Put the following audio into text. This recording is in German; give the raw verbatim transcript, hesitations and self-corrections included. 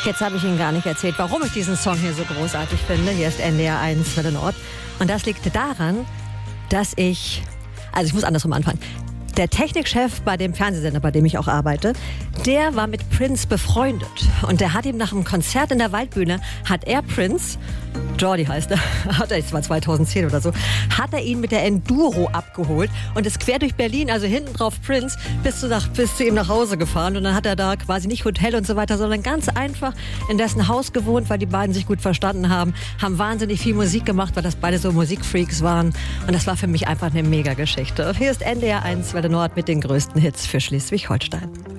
Jetzt habe ich Ihnen gar nicht erzählt, warum ich diesen Song hier so großartig finde. Hier ist N D R eins Welle Nord. Und das liegt daran, dass ich, also ich muss andersrum anfangen. Der Technikchef bei dem Fernsehsender, bei dem ich auch arbeite, der war mit Prince befreundet. Und der hat ihm nach einem Konzert in der Waldbühne, hat er Prince, Jordi heißt er, hat er, das war zweitausendzehn oder so, hat er ihn mit der Enduro abgeholt und ist quer durch Berlin, also hinten drauf Prince, bis zu, nach, bis zu ihm nach Hause gefahren. Und dann hat er da quasi nicht Hotel und so weiter, sondern ganz einfach in dessen Haus gewohnt, weil die beiden sich gut verstanden haben, haben wahnsinnig viel Musik gemacht, weil das beide so Musikfreaks waren. Und das war für mich einfach eine Mega-Geschichte. Hier ist N D R eins Welle Nord mit den größten Hits für Schleswig-Holstein.